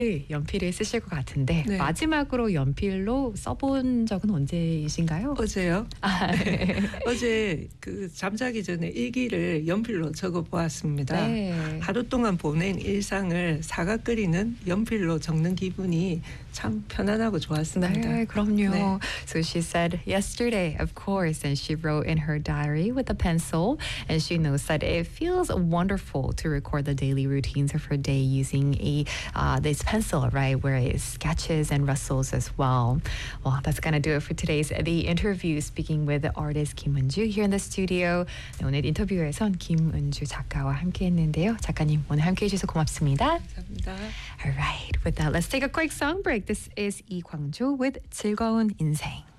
연필을 쓰실 것 같은데 네. 마지막으로 연필로 써본 적은 언제이신가요? 어제요? 네. 어제 그 잠자기 전에 일기를 연필로 적어 보았습니다. 네. 하루 동안 보낸 일상을 사각거리는 연필로 적는 기분이 참 편안하고 좋았습니다. 네, 그럼요. 네. So she said yesterday, of course, and she wrote in her diary with a pencil, and she knows that it feels wonderful to record the daily routines of her day using this pencil, right, where it sketches and rustles as well. Well, that's gonna do it for today's The Interview, speaking with the artist Kim Eun-ju here in the studio. 네, 오늘 인터뷰에선 김은주 작가와 함께했는데요. 작가님 오늘 함께해 주셔서 고맙습니다. 감사합니다. All right, with that, let's take a quick song break. This is 이 광조 with 즐거운 인생.